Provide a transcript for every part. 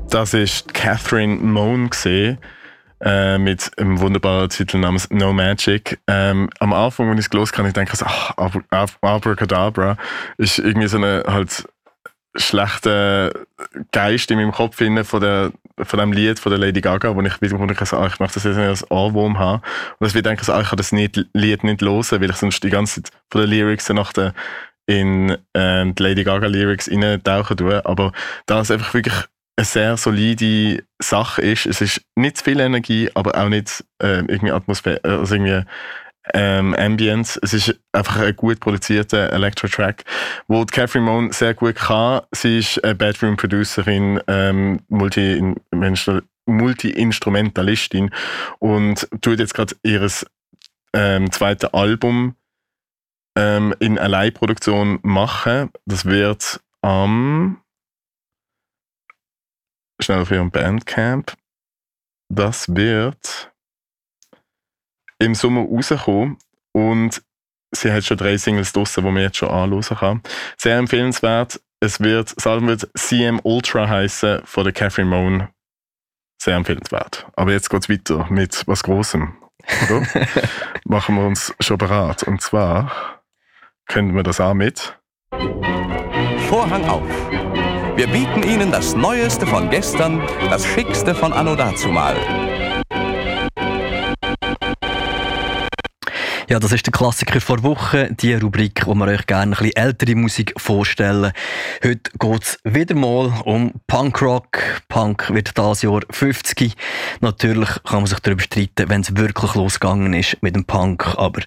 Das war Catherine Moan mit einem wunderbaren Titel namens No Magic. Am Anfang, als ich es gelesen habe, denke ich so, Abracadabra ist irgendwie so eine halt schlechter Geist in meinem Kopf von dem Lied von der Lady Gaga, wo ich möchte das jetzt als Ohrwurm haben. Und deswegen denke ich so, ich kann das Lied nicht hören, weil ich sonst die ganze Zeit von den Lyrics in die Lady Gaga Lyrics reintauchen tue. Aber da es einfach wirklich eine sehr solide Sache ist, es ist nicht zu viel Energie, aber auch nicht irgendwie Atmosphäre, also irgendwie Ambience. Es ist einfach ein gut produzierter Electro-Track, wo die Catherine Moan sehr gut kann. Sie ist eine Bedroom-Producerin, Multi-Instrumentalistin und tut jetzt gerade ihres zweites Album in Alleinproduktion machen. Das wird schnell auf ihrem Bandcamp. Das wird im Sommer rauskommen und sie hat schon 3 Singles draussen, die man jetzt schon anhören kann. Sehr empfehlenswert. Das Album wird CM Ultra heissen von der Catherine Moan. Sehr empfehlenswert. Aber jetzt geht es weiter mit was Grossem. Oder? Machen wir uns schon bereit. Und zwar können wir das auch mit Vorhang auf. Wir bieten Ihnen das Neueste von gestern, das Schickste von anno dazumal. Ja, das ist der Klassiker vor Wochen, die Rubrik, wo wir euch gerne ein bisschen ältere Musik vorstellen. Heute geht es wieder mal um Punkrock. Punk wird dieses Jahr 50. Natürlich kann man sich darüber streiten, wenn es wirklich losgegangen ist mit dem Punk. Aber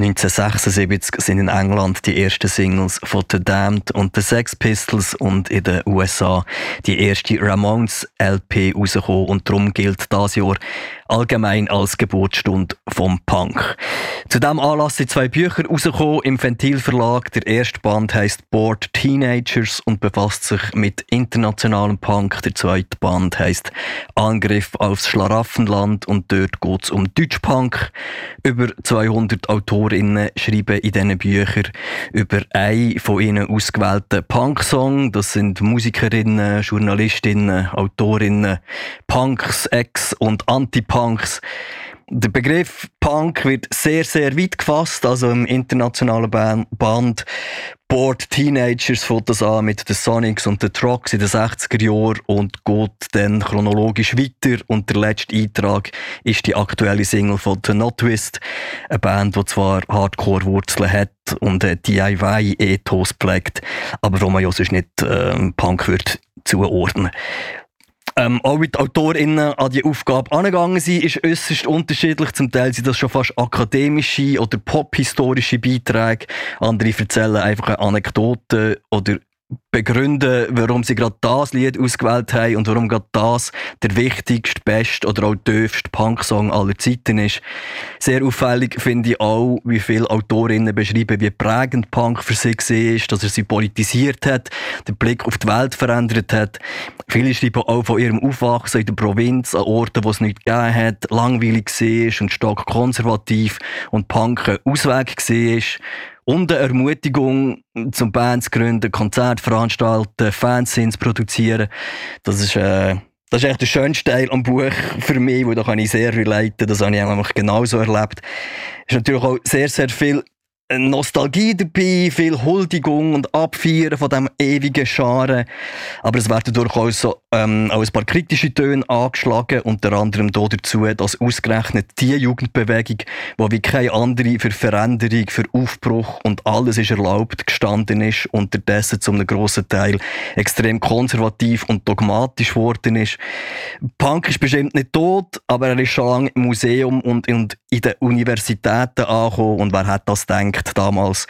1976 sind in England die ersten Singles von The Damned und The Sex Pistols und in den USA die erste Ramones-LP rausgekommen. Und darum gilt dieses Jahr allgemein als Geburtsstunde vom Punk. Zu diesem Anlass sind 2 Bücher rausgekommen im Ventil Verlag. Der erste Band heisst Bored Teenagers und befasst sich mit internationalem Punk. Der zweite Band heisst Angriff aufs Schlaraffenland und dort geht es um Deutschpunk. Über 200 Autorinnen schreiben in diesen Büchern über einen von ihnen ausgewählten Punk-Song. Das sind Musikerinnen, Journalistinnen, Autorinnen, Punks, Ex- und Anti-Punks. Der Begriff Punk wird sehr, sehr weit gefasst. Also im internationalen Band Bored Teenagers fängt das an mit den Sonics und den Trucks in den 60er Jahren und geht dann chronologisch weiter. Und der letzte Eintrag ist die aktuelle Single von The Notwist, eine Band, die zwar Hardcore-Wurzeln hat und DIY-Ethos pflegt, aber wo man ja sonst nicht Punk wird zuordnen. Auch wie die AutorInnen an die Aufgabe angegangen sind, ist äußerst unterschiedlich. Zum Teil sind das schon fast akademische oder pophistorische Beiträge. Andere erzählen einfach eine Anekdote oder begründen, warum sie gerade das Lied ausgewählt haben und warum gerade das der wichtigste, beste oder auch tiefste Punk-Song aller Zeiten ist. Sehr auffällig finde ich auch, wie viele Autorinnen beschreiben, wie prägend Punk für sie war, dass er sie politisiert hat, den Blick auf die Welt verändert hat. Viele schreiben auch von ihrem Aufwachsen in der Provinz, an Orten, wo es nichts gegeben hat, langweilig war und stark konservativ und Punk ein Ausweg war. Und eine Ermutigung, zum Bands zu gründen, Konzerte veranstalten, Fanzines produzieren. Das ist echt der schönste Teil am Buch für mich, weil da kann ich sehr relaten. Das habe ich eigentlich genauso erlebt. Es ist natürlich auch sehr, sehr viel Nostalgie dabei, viel Huldigung und Abfeiern von diesem ewigen Scharen. Aber es werden durchaus auch ein paar kritische Töne angeschlagen, unter anderem dazu, dass ausgerechnet die Jugendbewegung, die wie keine andere für Veränderung, für Aufbruch und alles ist erlaubt gestanden ist, unterdessen zu einem grossen Teil extrem konservativ und dogmatisch geworden ist. Punk ist bestimmt nicht tot, aber er ist schon lange im Museum und in den Universitäten angekommen. Und wer hat das gedacht? Damals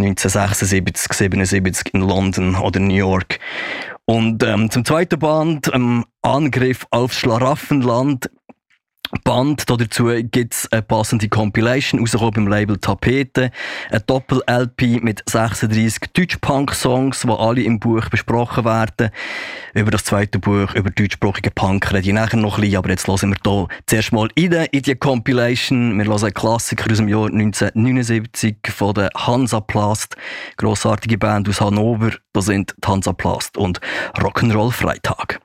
1976, 77 in London oder New York. Und zum zweiten Band, Angriff aufs Schlaraffenland. Band. Dazu gibt es eine passende Compilation, rausgekommen beim Label Tapete. Eine Doppel-LP mit 36 Deutsch-Punk-Songs, die alle im Buch besprochen werden. Über das zweite Buch, über deutschsprachige Punk, rede ich nachher noch ein bisschen, aber jetzt hören wir hier zuerst mal in die Compilation. Wir hören einen Klassiker aus dem Jahr 1979 von der Hansaplast. Grossartige Band aus Hannover, da sind die Hansaplast und Rock'n'Roll Freitag.